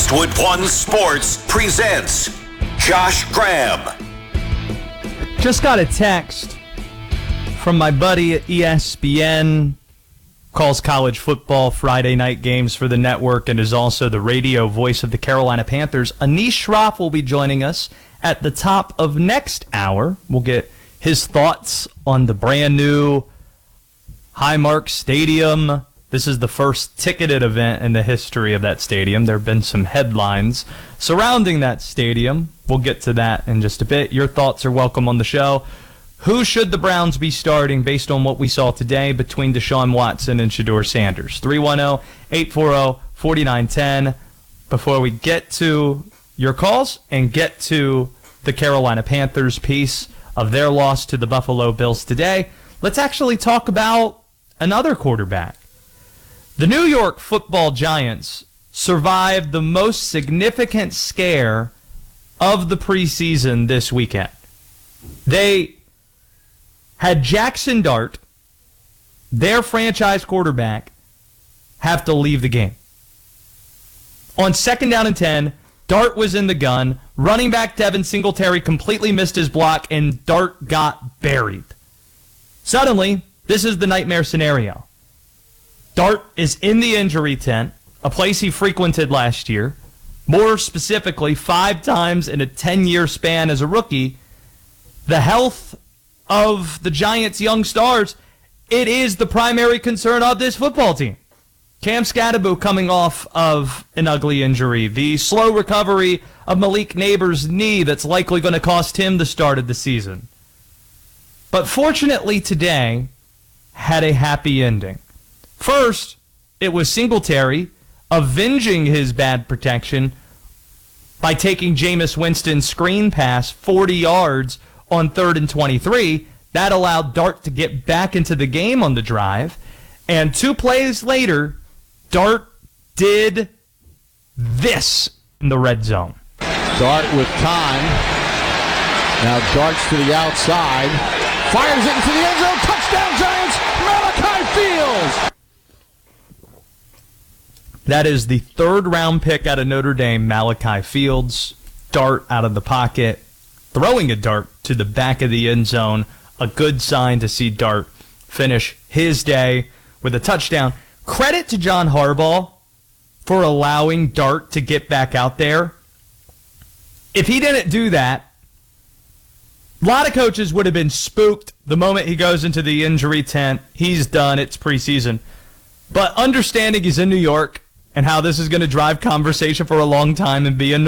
Westwood One Sports presents Josh Graham. Just got a text from my buddy at ESPN, calls college football Friday night games for the network, and is also the radio voice of the Carolina Panthers. Anish Shroff will be joining us at the top of next hour. We'll get his thoughts on the brand new Highmark Stadium. This is the first ticketed event in the history of that stadium. There have been some headlines surrounding that stadium. We'll get to that in just a bit. Your thoughts are welcome on the show. Who should the Browns be starting based on what we saw today between Deshaun Watson and Shedeur Sanders? 310-840-4910. Before we get to your calls and get to the Carolina Panthers piece of their loss to the Buffalo Bills today, let's actually talk about another quarterback. The New York Football Giants survived the most significant scare of the preseason this weekend. They had Jackson Dart, their franchise quarterback, have to leave the game. On 2nd down and 10, Dart was in the gun. Running back Devin Singletary completely missed his block, and Dart got buried. Suddenly, this is the nightmare scenario. Dart is in the injury tent, a place he frequented last year. More specifically, 5 times in a 10-year span as a rookie. The health of the Giants' young stars, it is the primary concern of this football team. Cam Skattebo coming off of an ugly injury. The slow recovery of Malik Neighbors' knee that's likely going to cost him the start of the season. But fortunately today had a happy ending. First, it was Singletary avenging his bad protection by taking Jameis Winston's screen pass 40 yards on 3rd and 23. That allowed Dart to get back into the game on the drive. And 2 plays later, Dart did this in the red zone. Dart with time. Now darts to the outside. Fires it into the end zone. Touchdown Giants, Malachi Fields. That is the 3rd round pick out of Notre Dame, Malachi Fields. Dart out of the pocket, throwing a dart to the back of the end zone. A good sign to see Dart finish his day with a touchdown. Credit to John Harbaugh for allowing Dart to get back out there. If he didn't do that, a lot of coaches would have been spooked the moment he goes into the injury tent. He's done. It's preseason. But understanding he's in New York and how this is going to drive conversation for a long time and be annoying,